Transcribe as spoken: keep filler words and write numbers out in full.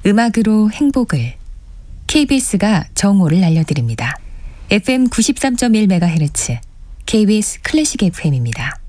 음악으로 행복을 케이비에스가 정오를 알려드립니다. 에프엠 구십삼 점 일 메가헤르츠 케이비에스 클래식 에프엠입니다.